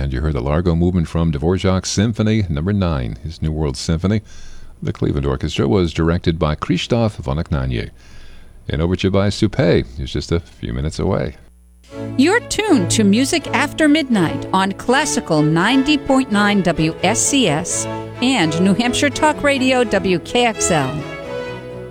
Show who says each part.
Speaker 1: And you heard the Largo movement from Dvorak's Symphony No. 9, his New World Symphony. The Cleveland Orchestra was directed by Krzysztof Vonoknanie. An overture by Supé is just a few minutes away.
Speaker 2: You're tuned to Music After Midnight on Classical 90.9 WSCS and New Hampshire Talk Radio WKXL.